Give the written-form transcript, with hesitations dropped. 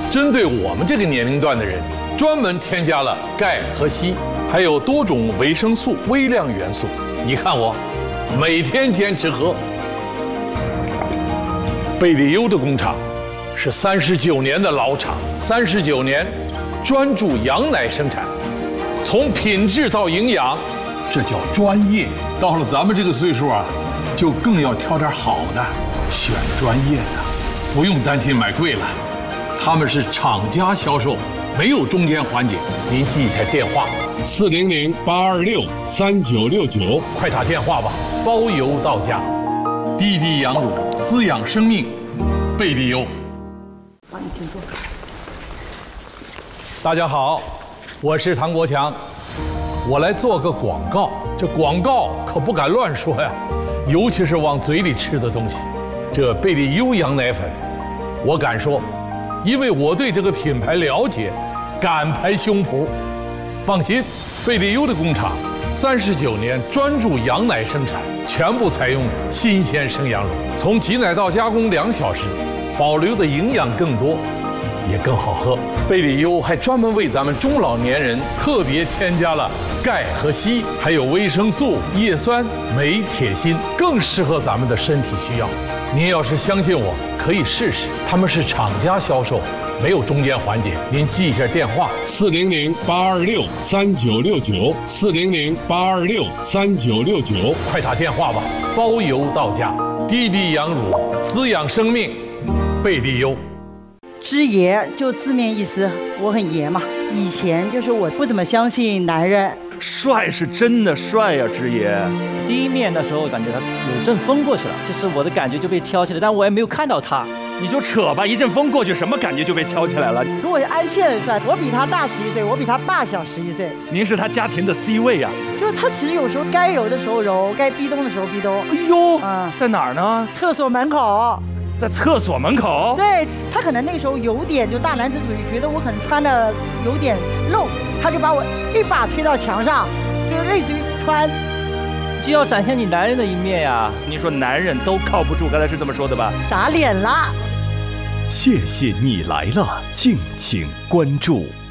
针对我们这个年龄段的人，专门添加了钙和硒，还有多种维生素、微量元素。你看我，每天坚持喝。贝利优的工厂是39年的老厂，39年专注羊奶生产，从品质到营养，这叫专业。到了咱们这个岁数啊，就更要挑点好的，选专业的，不用担心买贵了。他们是厂家销售，没有中间环节。您记一下电话 400-826-3969， 快打电话吧，包邮到家。滴滴羊乳，滋养生命，贝利优。 好，你请坐。 大家好，我是唐国强，我来做个广告。这广告可不敢乱说呀，尤其是往嘴里吃的东西。这贝利优羊奶粉，我敢说，因为我对这个品牌了解，敢拍胸脯。放心，贝利优的工厂39年专注羊奶生产，全部采用新鲜生羊乳，从挤奶到加工2小时，保留的营养更多，也更好喝。贝利优还专门为咱们中老年人特别添加了钙和硒，还有维生素、叶酸、镁、铁、锌，更适合咱们的身体需要。您要是相信我，可以试试。他们是厂家销售，没有中间环节。您记一下电话 ：400-826-3969，400-826-3969， 快打电话吧，包邮到家。滴滴羊乳，滋养生命，贝利优。 之爷就字面意思，我很爷嘛。以前就是我不怎么相信男人。 帅是真的帅呀，之爷。第一面的时候感觉他有阵风过去了，就是我的感觉就被挑起来，但我也没有看到他。你就扯吧，一阵风过去，什么感觉就被挑起来了？ 如果是安茜的帅，我比他大11岁，我比他爸小11岁。 您是他家庭的 C 位呀。 就是他其实有时候该柔的时候柔，该逼咚的时候逼咚。 哎呦，在哪儿呢？ 厕所门口。 在厕所门口？ 对，他可能那时候有点就大男子主义，觉得我可能穿的有点露，他就把我一把推到墙上，就类似于穿。 就要展现你男人的一面呀。你说男人都靠不住，刚才是这么说的吧？ 打脸了。 谢谢你来了，敬请关注。